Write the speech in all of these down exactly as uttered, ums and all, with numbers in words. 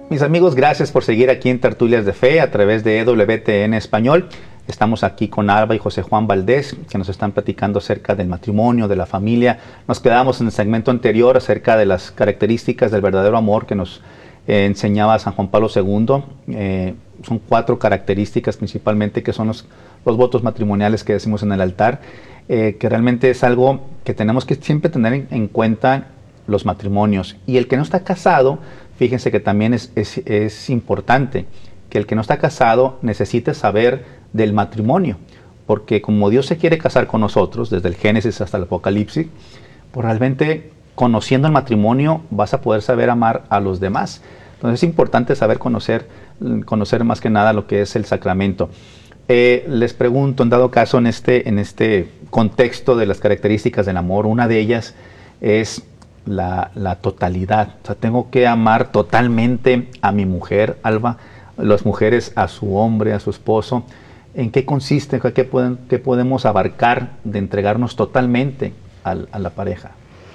Mis amigos, gracias por seguir aquí en Tertulias de Fe a través de E W T N Español. Estamos aquí con Alba y José Juan Valdés, que nos están platicando acerca del matrimonio, de la familia. Nos quedamos en el segmento anterior acerca de las características del verdadero amor que nos eh, enseñaba San Juan Pablo segundo. Eh, son cuatro características principalmente, que son los, los votos matrimoniales que decimos en el altar, eh, que realmente es algo que tenemos que siempre tener en, en cuenta los matrimonios. Y el que no está casado, fíjense que también es, es, es importante que el que no está casado necesite saber del matrimonio, porque como Dios se quiere casar con nosotros, desde el Génesis hasta el Apocalipsis, pues realmente conociendo el matrimonio vas a poder saber amar a los demás. Entonces es importante saber conocer, conocer más que nada lo que es el sacramento. Eh, les pregunto, en dado caso, en este, en este contexto de las características del amor, una de ellas es La, la totalidad. O sea, tengo que amar totalmente a mi mujer, Alba, las mujeres a su hombre, a su esposo. ¿En qué consiste? ¿Qué, pueden, qué podemos abarcar de entregarnos totalmente a, a la pareja?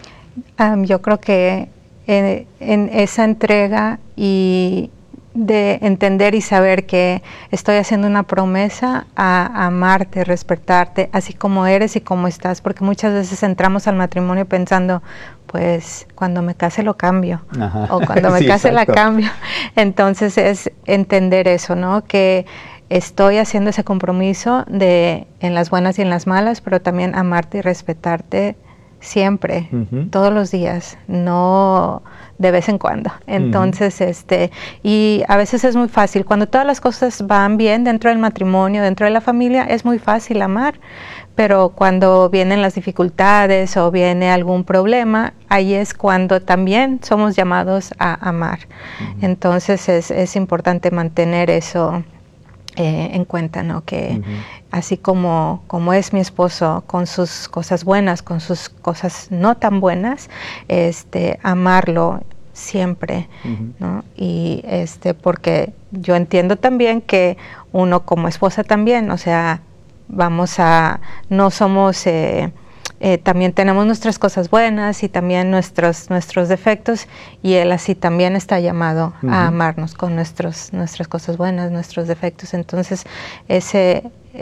Um, yo creo que en, en esa entrega y de entender y saber que estoy haciendo una promesa a, a amarte, respetarte, así como eres y como estás, porque muchas veces entramos al matrimonio pensando, pues cuando me case lo cambio, Ajá. o cuando me sí, case exacto. la cambio. Entonces es entender eso, ¿no? Que estoy haciendo ese compromiso de en las buenas y en las malas, pero también amarte y respetarte siempre, uh-huh. todos los días, no de vez en cuando. Entonces, uh-huh. este, y a veces es muy fácil, cuando todas las cosas van bien dentro del matrimonio, dentro de la familia, es muy fácil amar, pero cuando vienen las dificultades o viene algún problema, ahí es cuando también somos llamados a amar. Uh-huh. Entonces es, es importante mantener eso Eh, en cuenta, ¿no? Que uh-huh. así como, como es mi esposo, con sus cosas buenas, con sus cosas no tan buenas, este, amarlo siempre, uh-huh. ¿no? Y este, porque yo entiendo también que uno como esposa también, o sea, vamos a, no somos... Eh, Eh, también tenemos nuestras cosas buenas y también nuestros nuestros defectos, y él así también está llamado uh-huh. a amarnos con nuestros nuestras cosas buenas, nuestros defectos. Entonces ese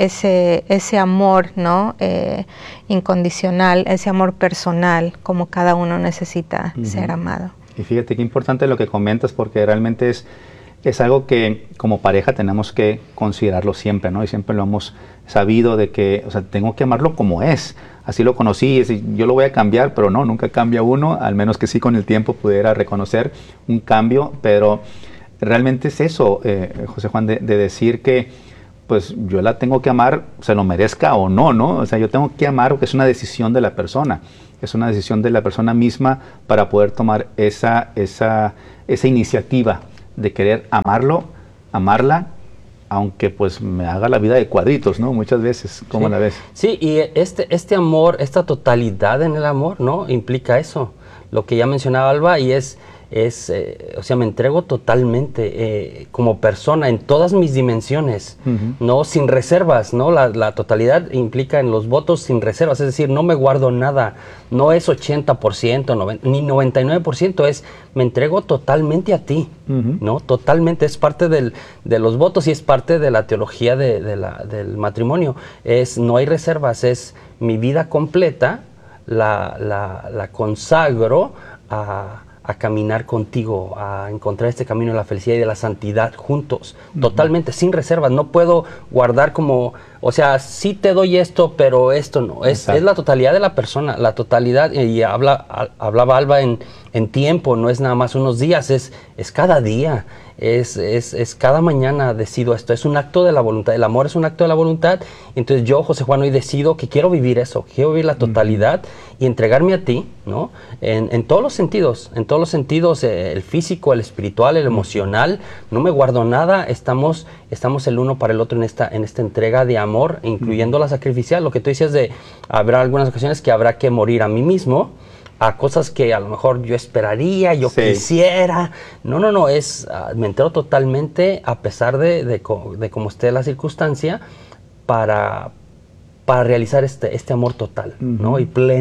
ese ese amor, ¿no? Eh, incondicional, ese amor personal, como cada uno necesita uh-huh. ser amado. Y fíjate qué importante lo que comentas, porque realmente es es algo que como pareja tenemos que considerarlo siempre, ¿no? Y siempre lo hemos sabido de que, o sea, tengo que amarlo como es. Así lo conocí, es decir, yo lo voy a cambiar, pero no, nunca cambia uno, al menos que sí con el tiempo pudiera reconocer un cambio, pero realmente es eso, eh, José Juan, de, de decir que pues yo la tengo que amar, se lo merezca o no, ¿no? O sea, yo tengo que amar porque es una decisión de la persona, es una decisión de la persona misma para poder tomar esa, esa, esa iniciativa de querer amarlo, amarla, aunque pues me haga la vida de cuadritos, ¿no? Muchas veces, ¿cómo sí. la ves? Sí, y este, este amor, esta totalidad en el amor, ¿no? Implica eso, lo que ya mencionaba Alba, y es, es eh, o sea, me entrego totalmente eh, como persona en todas mis dimensiones, uh-huh. ¿no? Sin reservas, ¿no? La, la totalidad implica en los votos sin reservas, es decir, no me guardo nada, no es ochenta por ciento, noventa, ni noventa y nueve por ciento, es me entrego totalmente a ti, uh-huh. ¿no? Totalmente, es parte del, de los votos y es parte de la teología de, de la, del matrimonio, es no hay reservas, es mi vida completa, la, la, la consagro a... a caminar contigo, a encontrar este camino de la felicidad y de la santidad juntos, uh-huh. totalmente, sin reservas. No puedo guardar como, o sea, sí te doy esto, pero esto no. Es, es la totalidad de la persona, la totalidad, y habla, a, hablaba Alba en, en tiempo, no es nada más unos días, es, es cada día, es, es, es cada mañana decido esto, es un acto de la voluntad, el amor es un acto de la voluntad. Entonces yo, José Juan, hoy decido que quiero vivir eso, quiero vivir la totalidad uh-huh. y entregarme a ti, ¿no? En, en todos los sentidos, en todos los sentidos, eh, el físico, el espiritual, el emocional, no me guardo nada, estamos, estamos el uno para el otro en esta, en esta entrega de amor, incluyendo uh-huh. la sacrificial, lo que tú decías de, habrá algunas ocasiones que habrá que morir a mí mismo, a cosas que a lo mejor yo esperaría, yo sí. quisiera. No, no, no, es, uh, me entero totalmente a pesar de, de, co de cómo esté la circunstancia para, para realizar este, este amor total, uh-huh. ¿no? Y pleno,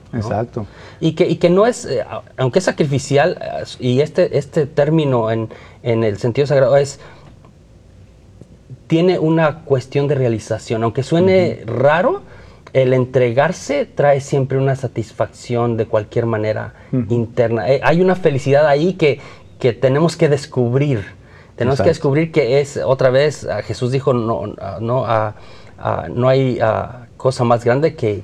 ¿no? Exacto. Y que, y que no es, eh, aunque es sacrificial, eh, y este, este término en, en el sentido sagrado es, tiene una cuestión de realización. Aunque suene uh-huh. raro, el entregarse trae siempre una satisfacción de cualquier manera uh-huh. interna. Eh, hay una felicidad ahí que, que tenemos que descubrir. Tenemos Exacto. que descubrir que es, otra vez, uh, Jesús dijo, no, uh, no, uh, uh, no hay uh, cosa más grande que,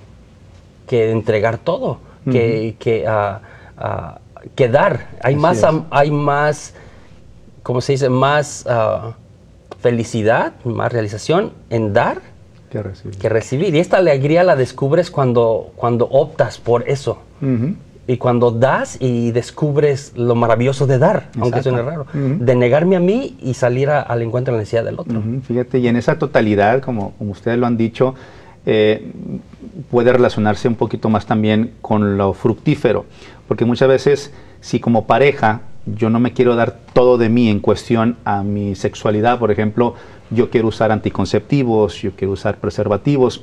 que entregar todo, uh-huh. que, que, uh, uh, que dar. Hay más, um, hay más, ¿cómo se dice? Más uh, felicidad, más realización en dar que recibir. que recibir. Y esta alegría la descubres cuando, cuando optas por eso. Uh-huh. Y cuando das y descubres lo maravilloso de dar, Exacto. aunque suene raro, uh-huh. de negarme a mí y salir a, al encuentro de la necesidad del otro. Uh-huh. Fíjate, y en esa totalidad, como, como ustedes lo han dicho, eh, puede relacionarse un poquito más también con lo fructífero, porque muchas veces, si como pareja yo no me quiero dar todo de mí en cuestión a mi sexualidad, por ejemplo, yo quiero usar anticonceptivos, yo quiero usar preservativos,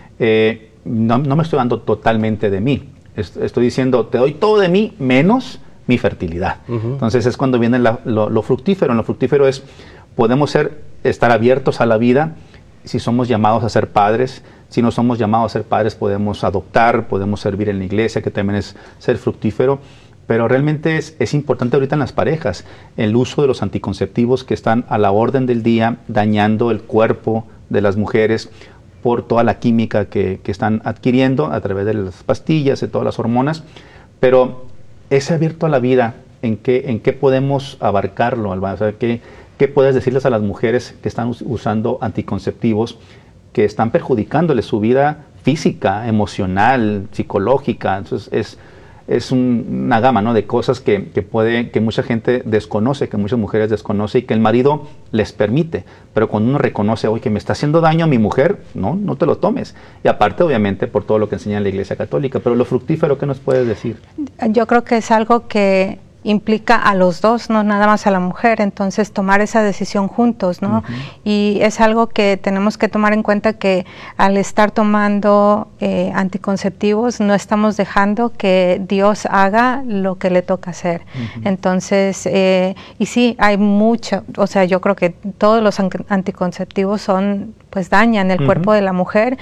eh, no, no me estoy dando totalmente de mí. Estoy diciendo, te doy todo de mí menos mi fertilidad. Uh-huh. Entonces es cuando viene la, lo, lo fructífero. Lo fructífero es, podemos ser, estar abiertos a la vida si somos llamados a ser padres. Si no somos llamados a ser padres, podemos adoptar, podemos servir en la iglesia, que también es ser fructífero. Pero realmente es, es importante ahorita en las parejas el uso de los anticonceptivos que están a la orden del día, dañando el cuerpo de las mujeres por toda la química que, que están adquiriendo a través de las pastillas, de todas las hormonas. Pero ese abierto a la vida, ¿en qué, en qué podemos abarcarlo, Alba? O sea, ¿qué, ¿qué puedes decirles a las mujeres que están us- usando anticonceptivos que están perjudicándoles su vida física, emocional, psicológica? Entonces es... es un, una gama, ¿no?, de cosas que, que, puede, que mucha gente desconoce, que muchas mujeres desconocen y que el marido les permite. Pero cuando uno reconoce, oye, que me está haciendo daño a mi mujer, no, no te lo tomes. Y aparte, obviamente, por todo lo que enseña la Iglesia Católica. Pero lo fructífero, ¿qué nos puedes decir? Yo creo que es algo que implica a los dos, no nada más a la mujer, entonces tomar esa decisión juntos, ¿no? Uh-huh. Y es algo que tenemos que tomar en cuenta, que al estar tomando eh, anticonceptivos no estamos dejando que Dios haga lo que le toca hacer. Uh-huh. Entonces, eh, y sí, hay mucho, o sea, yo creo que todos los anticonceptivos son, pues dañan el uh-huh. cuerpo de la mujer,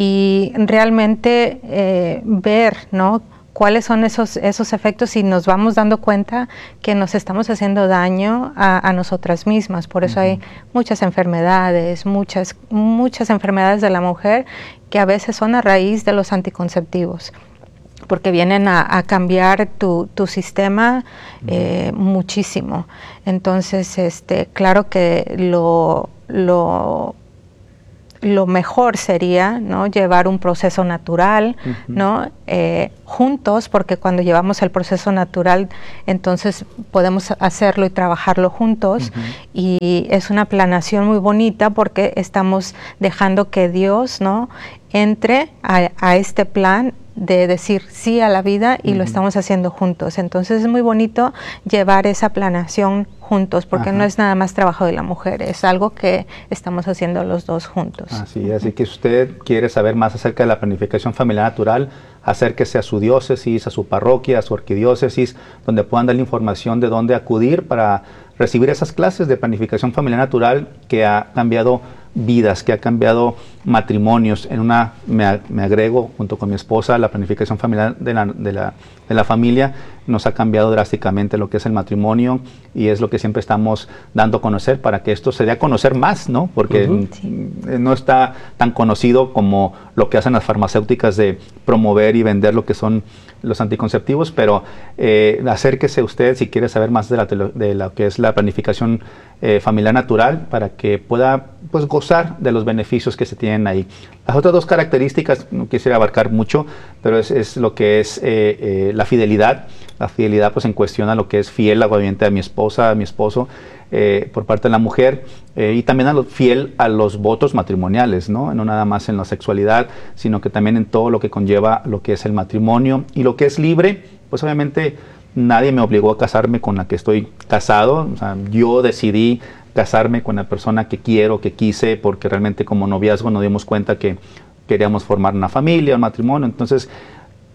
y realmente eh, ver, ¿no?, cuáles son esos, esos efectos, y nos vamos dando cuenta que nos estamos haciendo daño a, a nosotras mismas. Por eso uh-huh. hay muchas enfermedades, muchas, muchas enfermedades de la mujer que a veces son a raíz de los anticonceptivos, porque vienen a, a cambiar tu, tu sistema eh, uh-huh. muchísimo. Entonces, este, claro que lo... lo lo mejor sería, ¿no?, llevar un proceso natural, uh-huh. ¿no?, eh, juntos, porque cuando llevamos el proceso natural, entonces podemos hacerlo y trabajarlo juntos, uh-huh. y es una planeación muy bonita, porque estamos dejando que Dios, ¿no?, entre a, a este plan de decir sí a la vida, y uh-huh. lo estamos haciendo juntos. Entonces es muy bonito llevar esa planeación juntos, porque Ajá. no es nada más trabajo de la mujer, es algo que estamos haciendo los dos juntos. Así, así que si usted quiere saber más acerca de la planificación familiar natural, acérquese a su diócesis, a su parroquia, a su arquidiócesis, donde puedan darle información de dónde acudir para recibir esas clases de planificación familiar natural que ha cambiado vidas, que ha cambiado matrimonios. En una, me, me agrego junto con mi esposa, la planificación familiar de la, de, la, de la familia nos ha cambiado drásticamente lo que es el matrimonio, y es lo que siempre estamos dando a conocer para que esto se dé a conocer más, ¿no? Porque uh-huh. sí. no está tan conocido como lo que hacen las farmacéuticas de promover y vender lo que son los anticonceptivos, pero eh, acérquese usted si quiere saber más de, la, de lo que es la planificación eh, familiar natural, para que pueda, pues, gozar de los beneficios que se tienen ahí. Las otras dos características, no quisiera abarcar mucho, pero es, es lo que es eh, eh, la fidelidad. La fidelidad, pues, en cuestión a lo que es fiel, obviamente, a mi esposa, a mi esposo, eh, por parte de la mujer, eh, y también a lo, fiel a los votos matrimoniales, ¿no? No nada más en la sexualidad, sino que también en todo lo que conlleva lo que es el matrimonio. Y lo que es libre, pues obviamente nadie me obligó a casarme con la que estoy casado. O sea, yo decidí casarme con la persona que quiero, que quise, porque realmente como noviazgo nos dimos cuenta que queríamos formar una familia, un matrimonio. Entonces,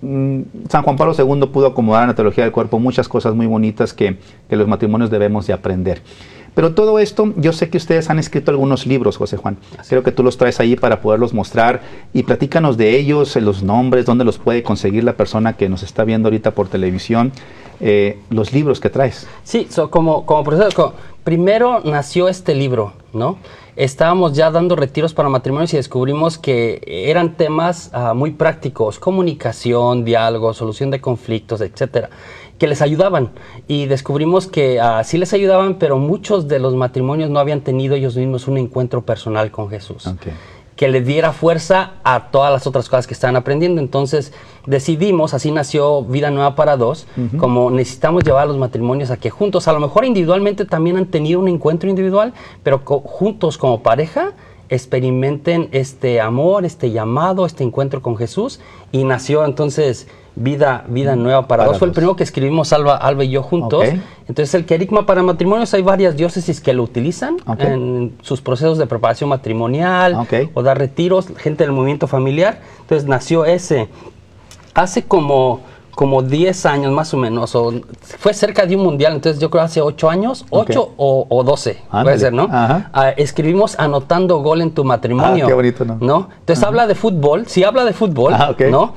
mm, San Juan Pablo segundo pudo acomodar en la teología del cuerpo muchas cosas muy bonitas que, que los matrimonios debemos de aprender. Pero todo esto, yo sé que ustedes han escrito algunos libros, José Juan. Creo que tú los traes ahí para poderlos mostrar. Y platícanos de ellos, los nombres, dónde los puede conseguir la persona que nos está viendo ahorita por televisión, eh, los libros que traes. Sí, so, como, como profesor, como, primero nació este libro, ¿no? Estábamos ya dando retiros para matrimonios y descubrimos que eran temas uh, muy prácticos, comunicación, diálogo, solución de conflictos, etcétera, que les ayudaban. Y descubrimos que uh, sí les ayudaban, pero muchos de los matrimonios no habían tenido ellos mismos un encuentro personal con Jesús. Okay. Que le diera fuerza a todas las otras cosas que estaban aprendiendo. Entonces decidimos, así nació Vida Nueva para Dos, uh-huh. como necesitamos llevar a los matrimonios a que juntos, a lo mejor individualmente también han tenido un encuentro individual, pero co- juntos como pareja experimenten este amor, este llamado, este encuentro con Jesús. Y nació entonces Vida, Vida Nueva para, para Dos. Fue el primero que escribimos Alba, Alba y yo juntos. Okay. Entonces el querigma para matrimonios, hay varias diócesis que lo utilizan okay. en sus procesos de preparación matrimonial okay. o dar retiros, gente del movimiento familiar. Entonces nació ese. Hace como, como diez años más o menos, o fue cerca de un mundial, entonces yo creo hace ocho años, ocho okay. o, o doce, Ándale. puede ser, ¿no? Uh, escribimos Anotando Gol en tu Matrimonio. Ah, qué bonito, ¿no? ¿no? Entonces uh-huh. habla de fútbol, sí habla de fútbol, ah, okay. ¿no?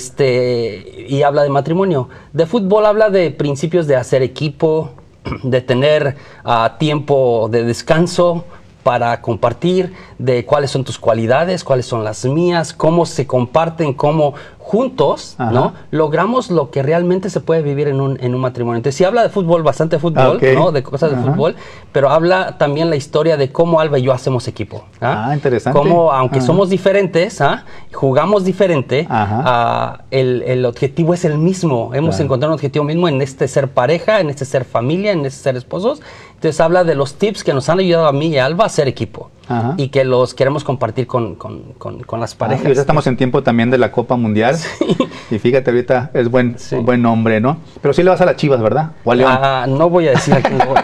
Este, y habla de matrimonio. De fútbol habla de principios de hacer equipo, de tener uh, tiempo de descanso para compartir, de cuáles son tus cualidades, cuáles son las mías, cómo se comparten, cómo juntos, Ajá. ¿no? logramos lo que realmente se puede vivir en un, en un matrimonio. Entonces, sí habla de fútbol, bastante fútbol, okay. ¿no? De cosas Ajá. de fútbol, pero habla también la historia de cómo Alba y yo hacemos equipo. ¿ah? Ah, interesante. Cómo, aunque Ajá. somos diferentes, ¿ah? jugamos diferente, ah, el, el objetivo es el mismo. Hemos claro. encontrado un objetivo mismo en este ser pareja, en este ser familia, en este ser esposos. Entonces, habla de los tips que nos han ayudado a mí y a Alba a hacer equipo. Ajá. Y que los queremos compartir con, con, con, con las parejas. Ah, y ahorita estamos en tiempo también de la Copa Mundial. Sí. Y fíjate, ahorita es buen, sí. buen nombre, ¿no? Pero sí le vas a las Chivas, ¿verdad? ¿O a León? Ah, no voy a decir a quién le voy.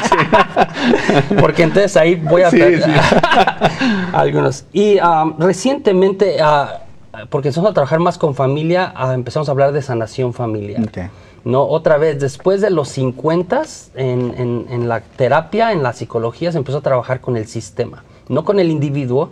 Sí. Porque entonces ahí voy a... Sí, sí. algunos. Y um, recientemente, uh, porque empezamos a trabajar más con familia, uh, empezamos a hablar de sanación familiar. Okay. No, otra vez, después de los cincuenta, en, en, en la terapia, en la psicología, se empezó a trabajar con el sistema. No con el individuo,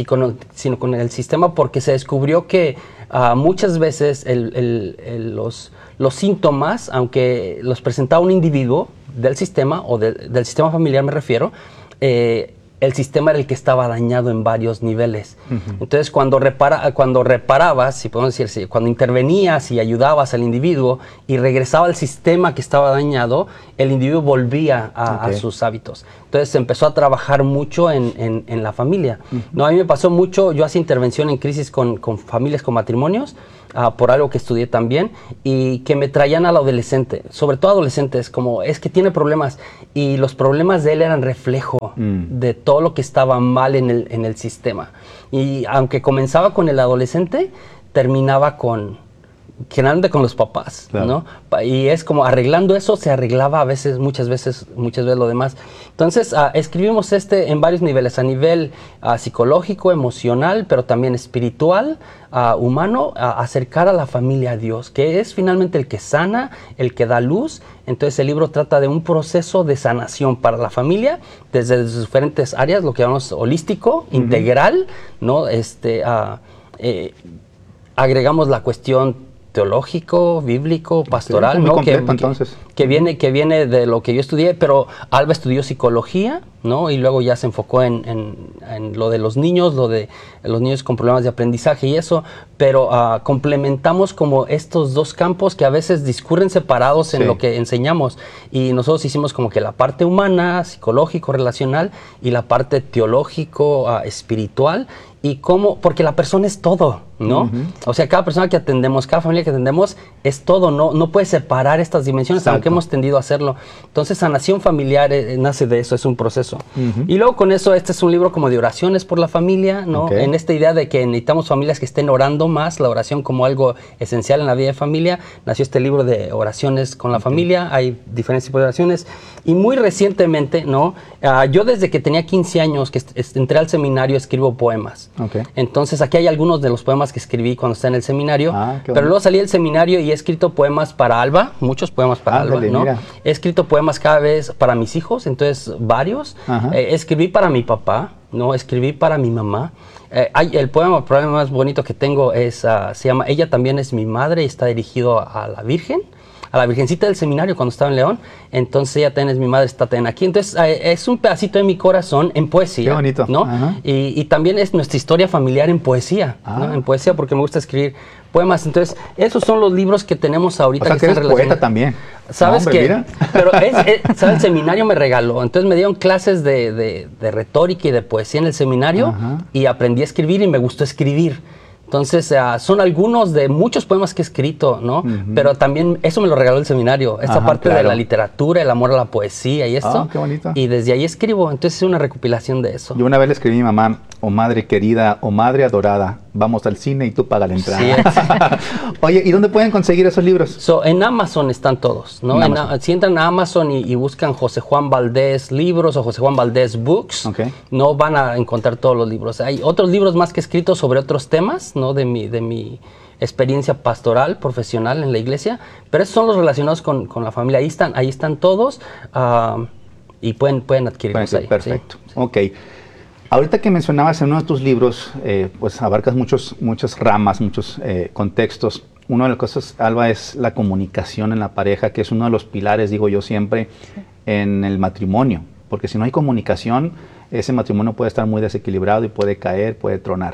sino con el sistema, porque se descubrió que uh, muchas veces el, el, el, los, los síntomas, aunque los presentaba un individuo del sistema, o de, del sistema familiar me refiero, eh, el sistema era el que estaba dañado en varios niveles. Uh-huh. Entonces, cuando, repara, cuando reparabas, si podemos decir, cuando intervenías y ayudabas al individuo y regresaba al sistema que estaba dañado, el individuo volvía a, okay. a sus hábitos. Entonces, se empezó a trabajar mucho en, en, en la familia. Uh-huh. No, a mí me pasó mucho, yo hacía intervención en crisis con, con familias, con matrimonios, Uh, por algo que estudié también, y que me traían al adolescente, sobre todo adolescentes, como es que tiene problemas, y los problemas de él eran reflejo mm. de todo lo que estaba mal en el, en el sistema. Y aunque comenzaba con el adolescente, terminaba con, generalmente con los papás, claro. ¿no? Y es como arreglando eso, se arreglaba a veces, muchas veces, muchas veces lo demás. Entonces, uh, escribimos este en varios niveles, a nivel uh, psicológico, emocional, pero también espiritual, uh, humano, uh, acercar a la familia a Dios, que es finalmente el que sana, el que da luz. Entonces, el libro trata de un proceso de sanación para la familia, desde sus diferentes áreas, lo que llamamos holístico, uh-huh. integral, ¿no? Este, uh, eh, agregamos la cuestión teológico, bíblico, pastoral, sí, muy ¿no? completo, que, entonces. Que, que, viene, que viene de lo que yo estudié, pero Alba estudió psicología, ¿no? Y luego ya se enfocó en, en, en lo de los niños, lo de los niños con problemas de aprendizaje y eso, pero uh, complementamos como estos dos campos que a veces discurren separados en sí. lo que enseñamos, y nosotros hicimos como que la parte humana, psicológico, relacional, y la parte teológico, uh, espiritual, y cómo, porque la persona es todo, ¿no? Uh-huh. O sea, cada persona que atendemos, cada familia que atendemos es todo, no, no puedes separar estas dimensiones, Exacto. porque hemos tendido a hacerlo. Entonces, sanación familiar eh, nace de eso, es un proceso. Uh-huh. Y luego con eso, este es un libro como de oraciones por la familia, ¿no? Okay. En esta idea de que necesitamos familias que estén orando más, la oración como algo esencial en la vida de familia, nació este libro de oraciones con la okay. familia, hay diferentes tipos de oraciones. Y muy recientemente, ¿no? Uh, yo desde que tenía quince años, que est- entré al seminario, escribo poemas. Okay. Entonces, aquí hay algunos de los poemas que escribí cuando estaba en el seminario, ah, pero luego salí del seminario y he escrito poemas para Alba, muchos poemas para ah, Alba, dale, ¿no? Mira. He escrito poemas cada vez para mis hijos, entonces varios. Eh, escribí para mi papá, ¿no? Escribí para mi mamá. Eh, hay, el poema, el poema más bonito que tengo es, uh, se llama Ella también es mi madre y está dirigido a, a la Virgen, a la Virgencita del Seminario cuando estaba en León. Entonces ella también es mi madre, está también aquí. Entonces eh, es un pedacito de mi corazón en poesía. Qué bonito. ¿No? Y, y también es nuestra historia familiar en poesía, ah. ¿no? En poesía porque me gusta escribir poemas. Entonces esos son los libros que tenemos ahorita. O sea, que, que eres poeta también. ¿Sabes no, qué? Pero es, es, ¿sabes? El seminario me regaló. Entonces me dieron clases de, de, de retórica y de poesía en el seminario. Ajá. Y aprendí a escribir y me gustó escribir. Entonces, uh, son algunos de muchos poemas que he escrito, ¿no? Uh-huh. Pero también eso me lo regaló el seminario, esta Ajá, parte claro. de la literatura, el amor a la poesía y esto. Oh, qué bonito. Y desde ahí escribo, entonces es una recopilación de eso. Yo una vez le escribí a mi mamá, oh madre querida, oh madre adorada, vamos al cine y tú paga la entrada. Sí, Oye, ¿y dónde pueden conseguir esos libros? So, en Amazon están todos, ¿no? En en, si entran a Amazon y, y buscan José Juan Valdés Libros o José Juan Valdés Books, okay. no van a encontrar todos los libros. Hay otros libros más que escritos sobre otros temas, ¿no? De mi, de mi experiencia pastoral, profesional en la iglesia, pero esos son los relacionados con, con la familia. Ahí están, ahí están todos uh, y pueden, pueden adquirirlos ahí. Perfecto, sí, ok. Ahorita que mencionabas en uno de tus libros, eh, pues abarcas muchos, muchas ramas, muchos eh, contextos. Una de las cosas, Alba, es la comunicación en la pareja, que es uno de los pilares, digo yo siempre, en el matrimonio. Porque si no hay comunicación, ese matrimonio puede estar muy desequilibrado y puede caer, puede tronar.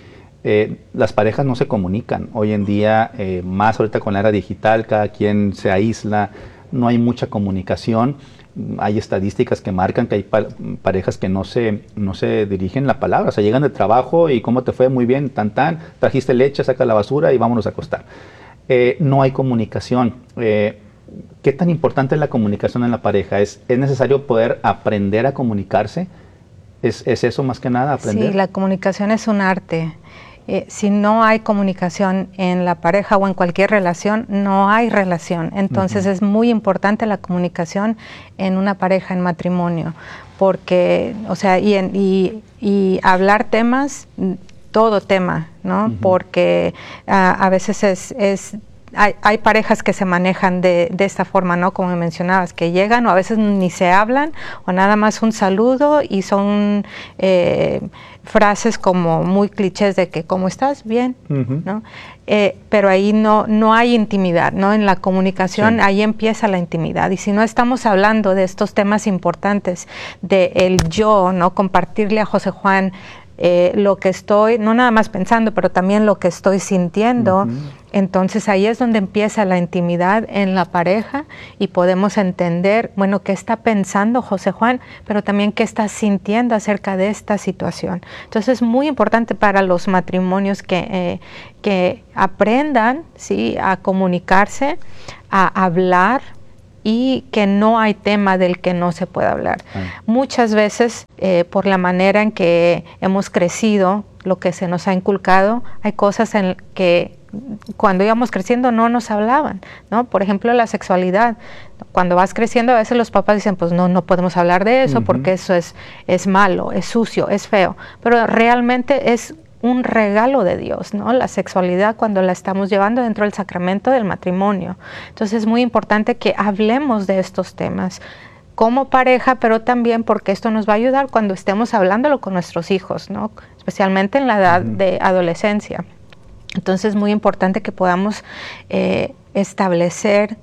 Eh, las parejas no se comunican. Hoy en día, eh, más ahorita con la era digital, cada quien se aísla, no hay mucha comunicación. Hay estadísticas que marcan que hay pa parejas que no se, no se dirigen la palabra, o sea, llegan de trabajo y ¿cómo te fue? Muy bien, tan tan, trajiste leche, saca la basura y vámonos a acostar. Eh, no hay comunicación. Eh, ¿Qué tan importante es la comunicación en la pareja? ¿Es, es necesario poder aprender a comunicarse? ¿Es, ¿Es eso más que nada, aprender? Sí, la comunicación es un arte. Eh, si no hay comunicación en la pareja o en cualquier relación, no hay relación. Entonces uh-huh. es muy importante la comunicación en una pareja, en matrimonio, porque, o sea, y, en, y, y hablar temas, todo tema, ¿no? Uh-huh. Porque uh, a veces es... es Hay, hay parejas que se manejan de, de esta forma, ¿no? Como mencionabas, que llegan o a veces ni se hablan o nada más un saludo y son eh, frases como muy clichés de que ¿cómo estás? Bien, uh-huh. ¿no? Eh, pero ahí no, no hay intimidad, ¿no? En la comunicación sí. ahí empieza la intimidad y si no estamos hablando de estos temas importantes, de el yo, ¿no? Compartirle a José Juan Eh, lo que estoy, no nada más pensando, pero también lo que estoy sintiendo, uh-huh. entonces ahí es donde empieza la intimidad en la pareja y podemos entender, bueno, qué está pensando José Juan, pero también qué está sintiendo acerca de esta situación. Entonces es muy importante para los matrimonios que, eh, que aprendan, ¿sí? A comunicarse, a hablar, y que no hay tema del que no se pueda hablar. Ah. Muchas veces, eh, por la manera en que hemos crecido, lo que se nos ha inculcado, hay cosas en que cuando íbamos creciendo no nos hablaban, ¿no? Por ejemplo, la sexualidad. Cuando vas creciendo, a veces los papás dicen, pues no, no podemos hablar de eso, uh-huh. porque eso es, es malo, es sucio, es feo. Pero realmente es un regalo de Dios, ¿no? La sexualidad cuando la estamos llevando dentro del sacramento del matrimonio. Entonces es muy importante que hablemos de estos temas como pareja, pero también porque esto nos va a ayudar cuando estemos hablándolo con nuestros hijos, ¿no? Especialmente en la edad uh-huh. de adolescencia. Entonces es muy importante que podamos eh, establecer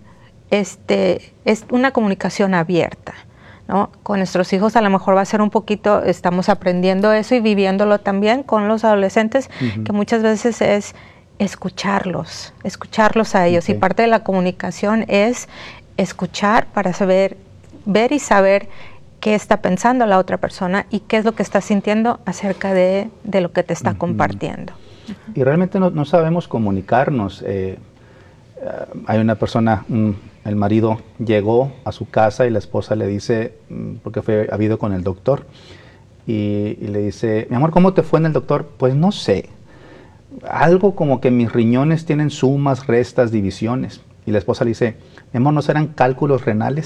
este, es una comunicación abierta, ¿no? Con nuestros hijos a lo mejor va a ser un poquito, estamos aprendiendo eso y viviéndolo también con los adolescentes, uh-huh. que muchas veces es escucharlos, escucharlos a ellos. Okay. Y parte de la comunicación es escuchar para saber, ver y saber qué está pensando la otra persona y qué es lo que está sintiendo acerca de, de lo que te está uh-huh. compartiendo. Uh-huh. Y realmente no, no sabemos comunicarnos. Eh, uh, hay una persona, un el marido llegó a su casa y la esposa le dice, porque fue habido con el doctor, y, y le dice, mi amor, ¿cómo te fue en el doctor? Pues no sé, algo como que mis riñones tienen sumas, restas, divisiones. Y la esposa le dice, mi amor, ¿no serán cálculos renales?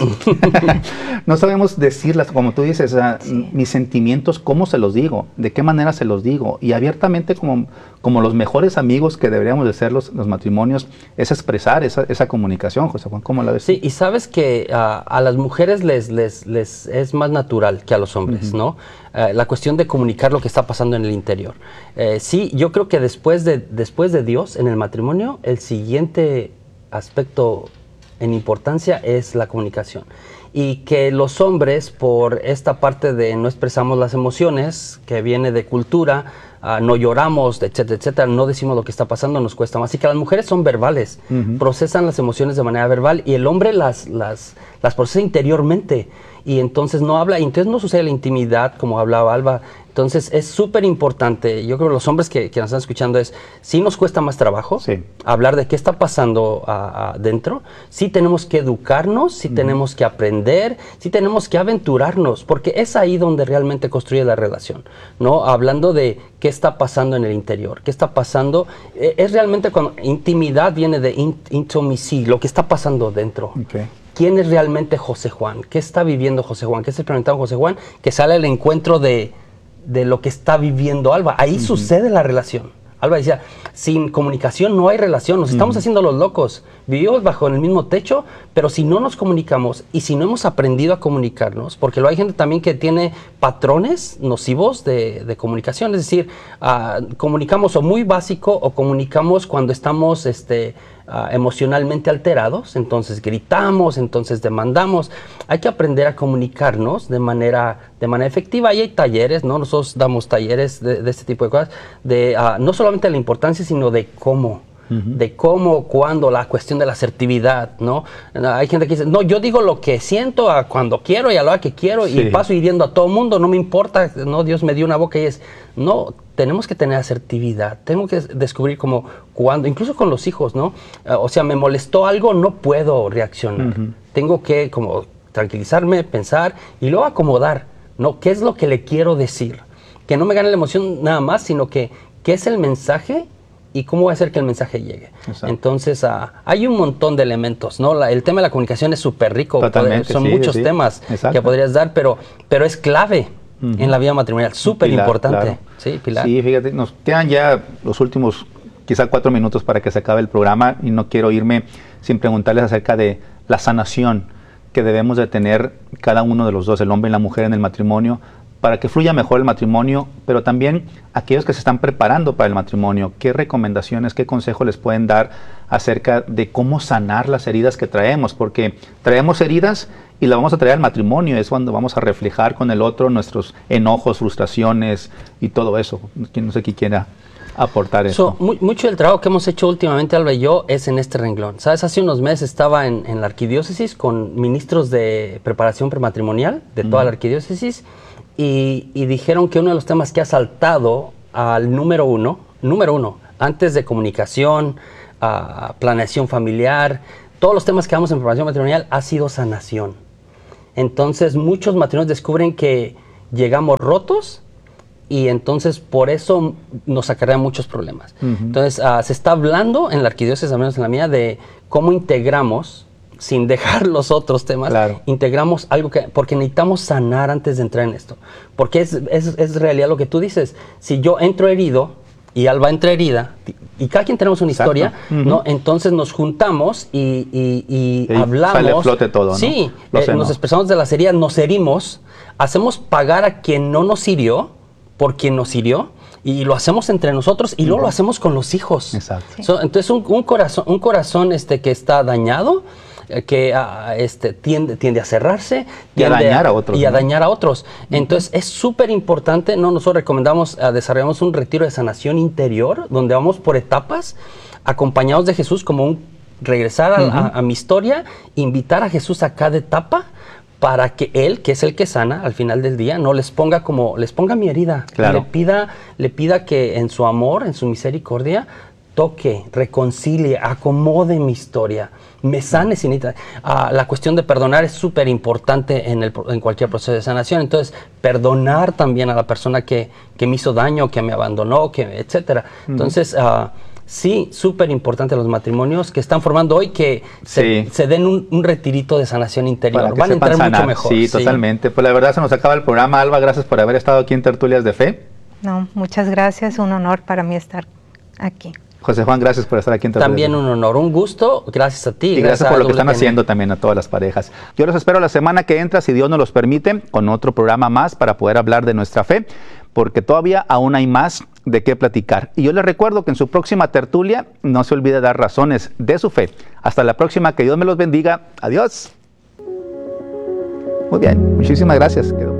No sabemos decirlas, como tú dices, o sea, sí. mis sentimientos, ¿cómo se los digo? ¿De qué manera se los digo? Y abiertamente, como, como los mejores amigos que deberíamos de ser los, los matrimonios, es expresar esa, esa comunicación, José Juan, ¿cómo la ves? Sí, y sabes que uh, a las mujeres les, les, les es más natural que a los hombres, uh-huh. ¿no? Uh, la cuestión de comunicar lo que está pasando en el interior. Uh, sí, yo creo que después de, después de Dios, en el matrimonio, el siguiente aspecto en importancia es la comunicación, y que los hombres, por esta parte de no expresamos las emociones que viene de cultura, uh, no lloramos, etcétera, etcétera, no decimos lo que está pasando, nos cuesta más. Así que las mujeres son verbales, uh-huh. procesan las emociones de manera verbal, y el hombre las, las, las procesa interiormente, y entonces no habla, y entonces no sucede la intimidad como hablaba Alba. Entonces es súper importante, yo creo que los hombres que, que nos están escuchando es, sí nos cuesta más trabajo sí. hablar de qué está pasando adentro, sí tenemos que educarnos, sí uh-huh. tenemos que aprender, sí tenemos que aventurarnos, porque es ahí donde realmente construye la relación, ¿no? Hablando de qué está pasando en el interior, qué está pasando, eh, es realmente cuando intimidad viene de in, intimacy, lo que está pasando dentro. Okay. ¿Quién es realmente José Juan? ¿Qué está viviendo José Juan? ¿Qué está experimentando José Juan? Que sale al encuentro de... de lo que está viviendo Alba. Ahí uh-huh. sucede la relación. Alba decía, sin comunicación no hay relación, nos uh-huh. estamos haciendo los locos. Vivimos bajo el mismo techo, pero si no nos comunicamos y si no hemos aprendido a comunicarnos, porque luego hay gente también que tiene patrones nocivos de, de comunicación, es decir, uh, comunicamos o muy básico o comunicamos cuando estamos este, uh, emocionalmente alterados, entonces gritamos, entonces demandamos. Hay que aprender a comunicarnos de manera, de manera efectiva, y hay talleres, ¿no? Nosotros damos talleres de, de este tipo de cosas, de uh, no solamente la importancia, sino de cómo. Uh-huh. De cómo, cuándo, la cuestión de la asertividad, ¿no? Hay gente que dice, no, yo digo lo que siento a cuando quiero y a la hora que quiero sí. y paso hiriendo a todo mundo, no me importa, no, Dios me dio una boca y es, no, tenemos que tener asertividad, tengo que descubrir como cuándo, incluso con los hijos, ¿no? Uh, o sea, me molestó algo, no puedo reaccionar, uh-huh. tengo que como tranquilizarme, pensar y luego acomodar, ¿no? ¿Qué es lo que le quiero decir? Que no me gane la emoción nada más, sino que, ¿qué es el mensaje? ¿Y cómo va a hacer que el mensaje llegue? Exacto. Entonces, uh, hay un montón de elementos, ¿no? La, el tema de la comunicación es súper rico. Poder, son sí, muchos sí. temas Exacto. que podrías dar, pero, pero es clave uh-huh. en la vida matrimonial, súper importante. Claro. Sí, Pilar. Sí, fíjate, nos quedan ya los últimos, quizá cuatro minutos para que se acabe el programa, y no quiero irme sin preguntarles acerca de la sanación que debemos de tener cada uno de los dos, el hombre y la mujer en el matrimonio, para que fluya mejor el matrimonio, pero también aquellos que se están preparando para el matrimonio, ¿qué recomendaciones, qué consejos les pueden dar acerca de cómo sanar las heridas que traemos? Porque traemos heridas y las vamos a traer al matrimonio, es cuando vamos a reflejar con el otro nuestros enojos, frustraciones y todo eso. No sé quién quiera aportar eso. So, mu- mucho del trabajo que hemos hecho últimamente, Alba y yo, es en este renglón. ¿Sabes? Hace unos meses estaba en, en la arquidiócesis con ministros de preparación prematrimonial de toda mm. la arquidiócesis, Y, y dijeron que uno de los temas que ha saltado al número uno, número uno, antes de comunicación, uh, planeación familiar, todos los temas que damos en preparación matrimonial, ha sido sanación. Entonces, muchos matrimonios descubren que llegamos rotos y entonces por eso nos acarrea muchos problemas. Uh-huh. Entonces, uh, se está hablando en la arquidiócesis, al menos en la mía, de cómo integramos, sin dejar los otros temas, claro. integramos algo que, porque necesitamos sanar antes de entrar en esto, porque es, es, es realidad lo que tú dices. Si yo entro herido y Alba entra herida, y cada quien tenemos una Exacto. historia, uh-huh. ¿no? Entonces nos juntamos y, y, y, y hablamos. Sale a flote todo, ¿no? Sí, eh, nos expresamos de las heridas, nos herimos, hacemos pagar a quien no nos hirió, por quien nos hirió, y lo hacemos entre nosotros y uh-huh. luego lo hacemos con los hijos. Exacto. Sí. So, entonces un, un corazón, un corazón este, que está dañado, que uh, este, tiende, tiende a cerrarse y a dañar a, a otros. Y ¿no? a dañar a otros. Entonces, uh-huh. es súper importante, ¿no? Nosotros recomendamos, uh, desarrollamos un retiro de sanación interior, donde vamos por etapas, acompañados de Jesús, como un regresar a, uh-huh. a, a mi historia, invitar a Jesús a cada etapa, para que Él, que es el que sana, al final del día, no les ponga como, les ponga mi herida. Claro. Le pida, le pida que en su amor, en su misericordia, toque, reconcilie, acomode mi historia, me sane sin uh, la cuestión de perdonar es súper importante en, el, en cualquier proceso de sanación. Entonces, perdonar también a la persona que, que me hizo daño, que me abandonó, que, etcétera. Uh-huh. Entonces, uh, sí, súper importante los matrimonios que están formando hoy, que se, sí. se den un, un retirito de sanación interior. Van a entrar sanar. mucho mejor. Sí, sí, totalmente. Pues la verdad se nos acaba el programa. Alba, gracias por haber estado aquí en Tertulias de Fe. No, muchas gracias. Un honor para mí estar aquí. José Juan, gracias por estar aquí en Tertulias. También un honor, un gusto. Gracias a ti. Y gracias, gracias por lo que están haciendo también a todas las parejas. Yo los espero la semana que entra, si Dios nos los permite, con otro programa más para poder hablar de nuestra fe, porque todavía aún hay más de qué platicar. Y yo les recuerdo que en su próxima tertulia no se olvide dar razones de su fe. Hasta la próxima, que Dios me los bendiga. Adiós. Muy bien, muchísimas gracias.